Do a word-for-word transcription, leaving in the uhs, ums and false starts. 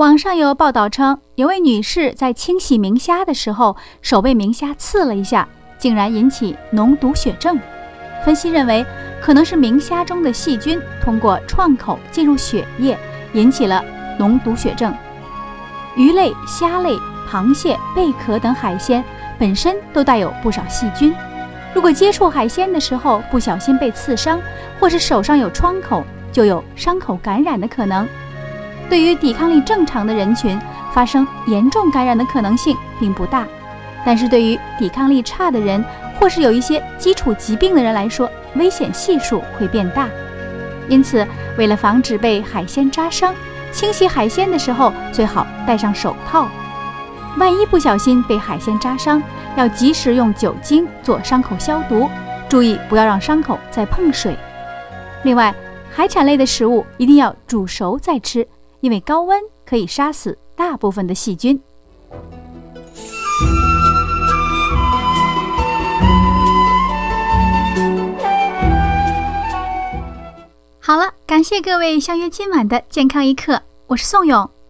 网上有报道称，有位女士在清洗明虾的时候，手被明虾刺了一下，竟然引起脓毒血症。分析认为，可能是明虾中的细菌通过创口进入血液，引起了脓毒血症。鱼类、虾类、螃蟹、贝壳等海鲜本身都带有不少细菌，如果接触海鲜的时候不小心被刺伤，或是手上有创口，就有伤口感染的可能。对于抵抗力正常的人群，发生严重感染的可能性并不大，但是对于抵抗力差的人，或是有一些基础疾病的人来说，危险系数会变大。因此，为了防止被海鲜扎伤，清洗海鲜的时候最好戴上手套。万一不小心被海鲜扎伤，要及时用酒精做伤口消毒，注意不要让伤口再碰水。另外，海产类的食物一定要煮熟再吃，因为高温可以杀死大部分的细菌。好了，感谢各位相约今晚的健康一刻，我是宋勇。